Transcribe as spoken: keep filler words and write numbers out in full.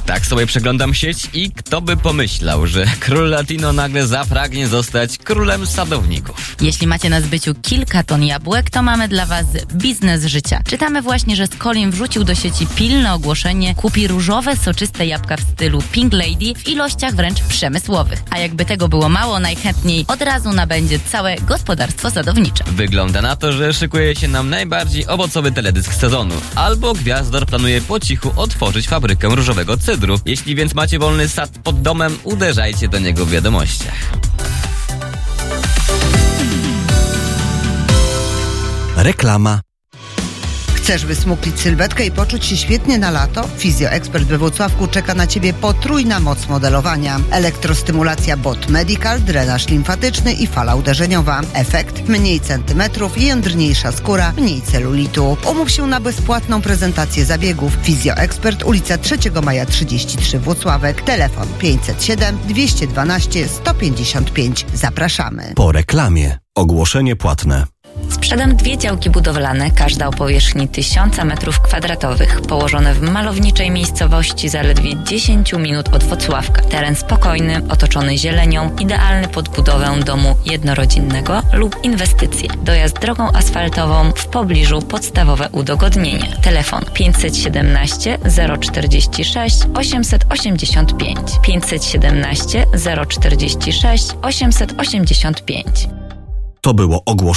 Tak sobie przeglądam sieć i kto by pomyślał, że król Latino nagle zapragnie zostać królem sadowników. Jeśli macie na zbyciu kilka ton jabłek, to mamy dla was biznes życia. Czytamy właśnie, że Skolin wrzucił do sieci pilne ogłoszenie: kupi różowe, soczyste jabłka w stylu Pink Lady w ilościach wręcz przemysłowych. A jakby tego było mało, najchętniej od razu nabędzie całe gospodarstwo sadownicze. Wygląda na to, że szykuje się nam najbardziej owocowy teledysk sezonu. Albo Gwiazdor planuje po cichu otworzyć fabrykę różowego cydru. Jeśli więc macie wolny sad pod domem, uderzajcie do niego w wiadomościach. Reklama. Chcesz wysmuklić sylwetkę i poczuć się świetnie na lato? Fizjoekspert we Włocławku czeka na Ciebie potrójna moc modelowania. Elektrostymulacja Bot Medical, drenaż limfatyczny i fala uderzeniowa. Efekt: mniej centymetrów, jędrniejsza skóra, mniej celulitu. Umów się na bezpłatną prezentację zabiegów. Fizjoekspert, ulica trzeciego maja trzydzieści trzy Włocławek. Telefon pięćset siedem dwieście dwanaście sto pięćdziesiąt pięć. Zapraszamy. Po reklamie. Ogłoszenie płatne. Sprzedam dwie działki budowlane, każda o powierzchni tysiąca metrów kwadratowych, położone w malowniczej miejscowości zaledwie dziesięć minut od Włocławka. Teren spokojny, otoczony zielenią, idealny pod budowę domu jednorodzinnego lub inwestycje. Dojazd drogą asfaltową, w pobliżu podstawowe udogodnienia. Telefon pięćset siedemnaście zero czterdzieści sześć osiemset osiemdziesiąt pięć. pięćset siedemnaście zero czterdzieści sześć osiemset osiemdziesiąt pięć. To było ogłoszenie.